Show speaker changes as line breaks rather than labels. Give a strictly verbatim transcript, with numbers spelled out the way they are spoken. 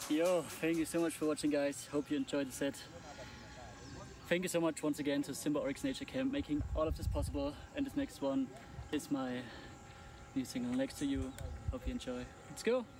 Yo, thank you so much for watching, guys. Hope you enjoyed the set. Thank you so much once again to Simba Oryx Nature Camp making all of this possible. And this next one is my new single, Next to You. Hope you enjoy. Let's go!